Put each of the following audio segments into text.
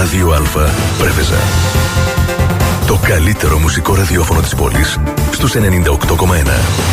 Ράδιο Α, Πρέβεζα. Το καλύτερο μουσικό ραδιόφωνο της πόλης στους 98,1.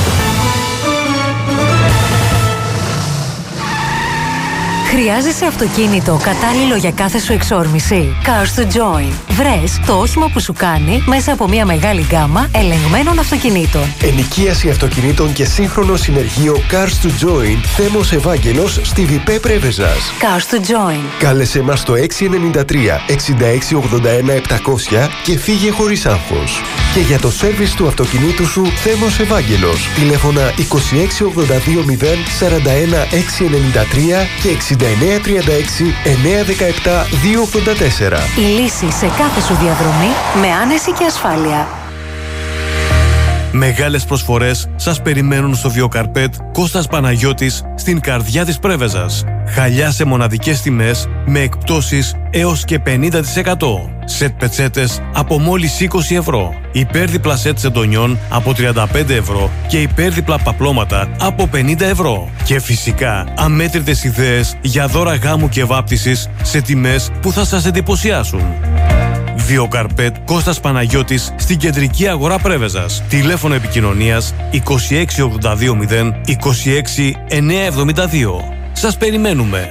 Χρειάζεσαι αυτοκίνητο κατάλληλο για κάθε σου εξόρμηση? Cars to Join. Βρες το όχημα που σου κάνει μέσα από μια μεγάλη γκάμα ελεγμένων αυτοκινήτων. Ενοικίαση αυτοκινήτων και σύγχρονο συνεργείο Cars to Join. Θέμος Ευάγγελος στη Βιπέ Πρέβεζας. Cars to Join. Κάλεσε μας στο 693 6681 700 και φύγε χωρίς άγχος. Και για το σέρβις του αυτοκινήτου σου, Θέμος Ευάγγελος. Τηλέφωνα 2682 0 41 693 και 6936 917 284. Η λύση σε κάθε σου διαδρομή με άνεση και ασφάλεια. Μεγάλες προσφορές σας περιμένουν στο Βιοκαρπέτ Κώστας Παναγιώτης στην καρδιά της Πρέβεζας. Χαλιά σε μοναδικές τιμές με εκπτώσεις έως και 50%. Σετ πετσέτες από μόλις 20 ευρώ. Υπέρδιπλα σετ σεντονιών από 35 ευρώ και υπέρδιπλα παπλώματα από 50 ευρώ. Και φυσικά αμέτρητες ιδέες για δώρα γάμου και βάπτισης σε τιμές που θα σας εντυπωσιάσουν. Βιοκαρπέτ Κώστας Παναγιώτης στην κεντρική αγορά Πρέβεζας. Τηλέφωνο επικοινωνίας 2682 0 26 972. Σας περιμένουμε.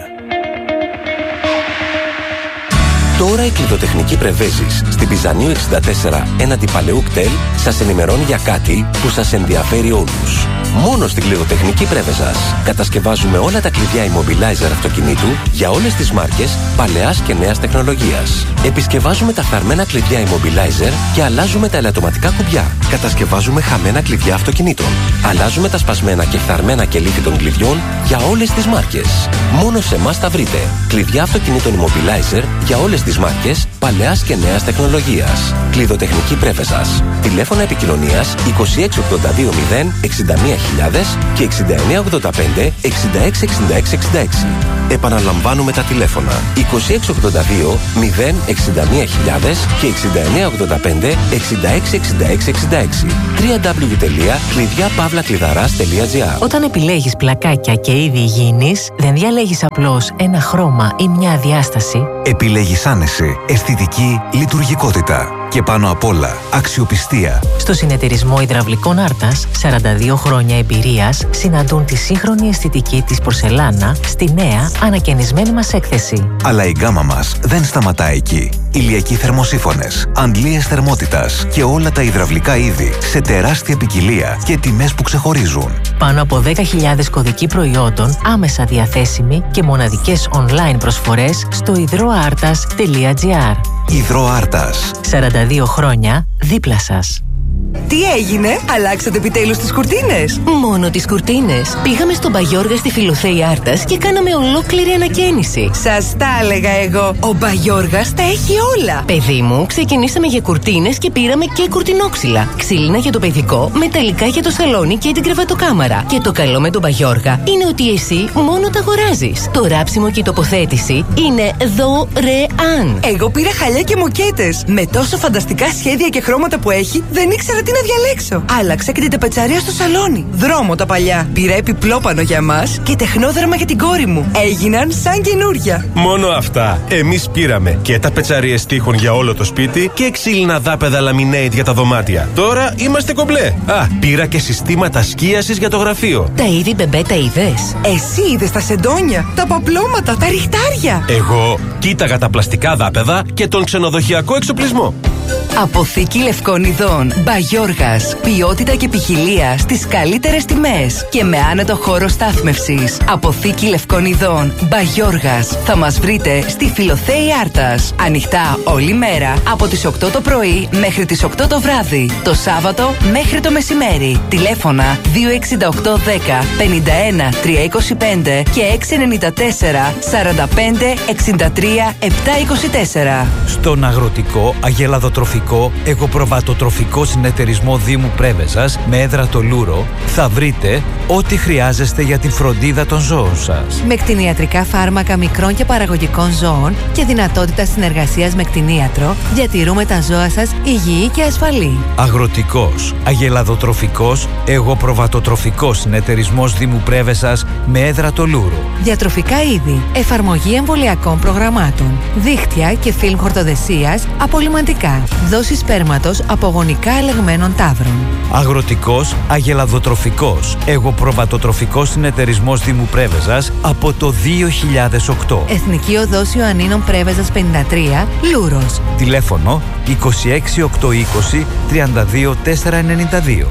Τώρα η κλειδοτεχνική Πρεβέζης στην Πιζανίου 64 έναντι Παλαιού κτέλ σας ενημερώνει για κάτι που σας ενδιαφέρει όλους. Μόνο στην κλειδοτεχνική Πρέβεζας κατασκευάζουμε όλα τα κλειδιά immobilizer αυτοκινήτου για όλες τις μάρκες παλαιάς και νέας τεχνολογίας. Επισκευάζουμε τα φθαρμένα κλειδιά immobilizer και αλλάζουμε τα ελαττωματικά κουμπιά. Κατασκευάζουμε χαμένα κλειδιά αυτοκινήτων. Αλλάζουμε τα σπασμένα και φθαρμένα κελίθη των κλειδιών για όλες τις μάρκες. Μόνο σε εμάς τα βρείτε. Κλειδιά αυτοκινήτων immobilizer για όλες τις μάρκες παλαιάς και νέας τεχνολογίας. Κλειδοτεχνική Πρέβεζας. Τηλέφωνα επικοινωνίας 2682 0 61.000 και 6985 666666. Επαναλαμβάνουμε τα τηλέφωνα 2682 0 61.000 και 6985 666666. www.κλειδιαπαύλακλειδαράς.gr. Όταν επιλέγεις πλακάκια και είδη υγιεινής, δεν διαλέγεις απλώς ένα χρώμα ή μια διάσταση. Επιλέγεις άνεση, αισθητική, λειτουργικότητα και πάνω απ' όλα αξιοπιστία. Στο Συνεταιρισμό Υδραυλικών Άρτας, 42 χρόνια εμπειρίας συναντούν τη σύγχρονη αισθητική της πορσελάνα στη νέα ανακαινισμένη μας έκθεση. Αλλά η γκάμα μας δεν σταματά εκεί. Ηλιακοί θερμοσύφωνες, αντλίες θερμότητας και όλα τα υδραυλικά είδη σε τεράστια ποικιλία και τιμές που ξεχωρίζουν. Πάνω από 10.000 κωδικοί προϊόντων άμεσα διαθέσιμοι και μοναδικές online προσφορές στο hydroartas.gr. Υδροάρτας. 42 χρόνια δίπλα σας. Τι έγινε, αλλάξατε επιτέλους τις κουρτίνες? Μόνο τις κουρτίνες. Πήγαμε στον Μπαγιόργα στη Φιλοθέη Άρτας και κάναμε ολόκληρη ανακαίνιση. Σας τα έλεγα εγώ. Ο Μπαγιόργας τα έχει όλα. Παιδί μου, ξεκινήσαμε για κουρτίνες και πήραμε και κουρτινόξυλα. Ξύλινα για το παιδικό, μεταλλικά για το σαλόνι και την κρεβατοκάμαρα. Και το καλό με τον Μπαγιόργα είναι ότι εσύ μόνο τα αγοράζεις. Το ράψιμο και η τοποθέτηση είναι δωρεάν. Εγώ πήρα χαλιά και μοκέτες. Με τόσο φανταστικά σχέδια και χρώματα που έχει, δεν ήξερα τι να διαλέξω. Άλλαξα και την ταπετσαρία στο σαλόνι. Δρόμο τα παλιά. Πήρα επιπλόπανο για μας και τεχνόδερμα για την κόρη μου. Έγιναν σαν καινούρια. Μόνο αυτά. Εμείς πήραμε και ταπετσαρίες τείχων για όλο το σπίτι και ξύλινα δάπεδα laminate για τα δωμάτια. Τώρα είμαστε κομπλέ. Α, πήρα και συστήματα σκίασης για το γραφείο. Τα είδη μπεμπέ τα είδες? Εσύ είδες τα σεντόνια, τα παπλώματα, τα ριχτάρια? Εγώ κοίταγα τα πλαστικά δάπεδα και τον ξενοδοχειακό εξοπλισμό. Αποθήκη Λευκών Ειδών. Μπαγιόργας. Ποιότητα και ποικιλία στις καλύτερες τιμές και με άνετο χώρο στάθμευσης. Αποθήκη Λευκών Ειδών. Μπαγιόργας. Θα μας βρείτε στη Φιλοθέη Άρτας. Ανοιχτά όλη μέρα από τις 8 το πρωί μέχρι τις 8 το βράδυ. Το Σάββατο μέχρι το μεσημέρι. Τηλέφωνα 26810 51 325 και 694 45 63 724. Στον αγροτικό, αγελαδοτροφικό αγροτικό εγωπροβατοτροφικό συνεταιρισμό Δήμου Πρέβεζας με έδρα το Λούρο θα βρείτε ό,τι χρειάζεστε για την φροντίδα των ζώων σας. Με κτηνιατρικά φάρμακα μικρών και παραγωγικών ζώων και δυνατότητα συνεργασίας με κτηνίατρο, διατηρούμε τα ζώα σας υγιή και ασφαλή. Αγροτικός, αγελαδοτροφικός, εγωπροβατοτροφικός συνεταιρισμός Δήμου Πρέβεζας με έδρα το Λούρο. Διατροφικά είδη, εφαρμογή εμβολιακών προγραμμάτων, δίχτυα και φιλμ χορτοδεσίας απολυμαντικά, δόση σπέρματος από γονικά ελεγμένων ταύρων. Αγροτικός, αγελαδοτροφικός, εγωπροβατοτροφικός συνεταιρισμός Δήμου Πρέβεζας από το 2008. Εθνική Οδός Ιωαννίνων Πρέβεζας 53, Λούρος. Τηλέφωνο 26 820 32 492.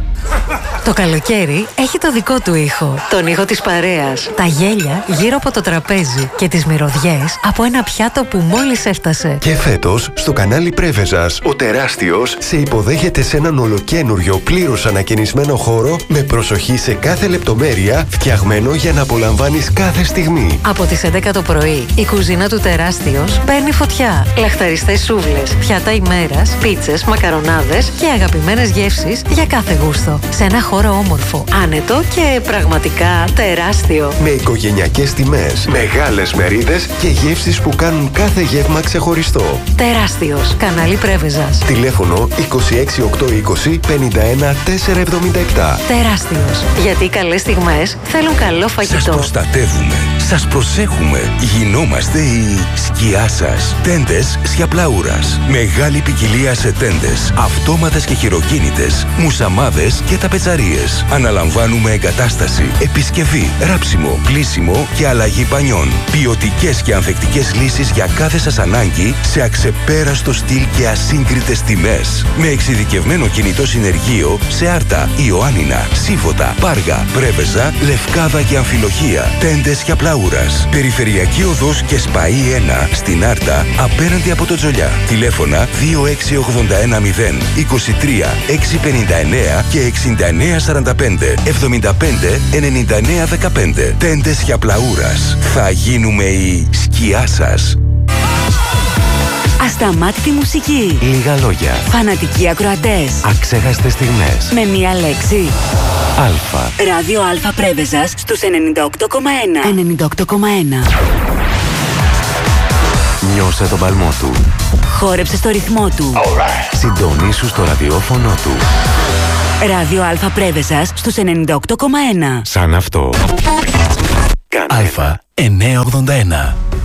Το καλοκαίρι έχει το δικό του ήχο. Τον ήχο της παρέας. Τα γέλια γύρω από το τραπέζι και τις μυρωδιές από ένα πιάτο που μόλις έφτασε. Και φέτος, στο κανάλι Πρέβεζας, ο τεράστιος σε υποδέχεται σε έναν ολοκένουργιο πλήρως ανακαινισμένο χώρο με προσοχή σε κάθε λεπτομέρεια, φτιαγμένο για να απολαμβάνεις κάθε στιγμή. Από τις 11 το πρωί, η κουζίνα του τεράστιος παίρνει φωτιά. Λαχταριστές σούβλες, πιάτα ημέρας, πίτσες, μακαρονάδες και αγαπημένες γεύσεις για κάθε γούστο. Σε ένα χώρο όμορφο, άνετο και πραγματικά τεράστιο. Με οικογενειακές τιμές, μεγάλες μερίδες και γεύσεις που κάνουν κάθε γεύμα ξεχωριστό. Τεράστιος. Κανάλι Πρέβεζας. Τηλέφωνο 26 820 51 477. Τεράστιος. Γιατί οι καλές στιγμές θέλουν καλό φαγητό. Σας προστατεύουμε. Σας προσέχουμε. Γινόμαστε η σκιά σας. Τέντες Σιαπλαούρας. Μεγάλη ποικιλία σε τέντες, αυτόματες και χειροκίνητες, μουσαμάδες και ταπετσαρίες. Αναλαμβάνουμε εγκατάσταση, επισκευή, ράψιμο, πλύσιμο και αλλαγή πανιών. Ποιοτικές και ανθεκτικές λύσεις για κάθε σας ανάγκη σε αξεπέραστο στυλ και ασύγκριτες τιμές. Με εξειδικευμένο κινητό συνεργείο σε Άρτα, Ιωάννινα, Σύφωτα, Πάργα, Πρέβεζα, Λευκάδα και Αμφιλοχία. Τέντες Σιαπλαούρας. Περιφερειακή οδός και Σπαΐ 1 στην Άρτα απέναντι από το Τζολιά. Τηλέφωνα 26810 23 659 και 6945 75 99 15. Τέντες Σιαπλαούρας. Θα γίνουμε η σκιά σας. Ασταμάτητη μουσική. Λίγα λόγια. Φανατικοί ακροατές. Αξέχαστες στιγμές. Με μία λέξη. Αλφα. Ράδιο Αλφα Πρέβεζας στους 98,1. 98,1. Νιώσε τον παλμό του. Χόρεψε στο ρυθμό του. Συντονίσου στο ραδιόφωνο του. Ράδιο Αλφα Πρέβεζας στους 98,1. Σαν αυτό. Αλφα 981.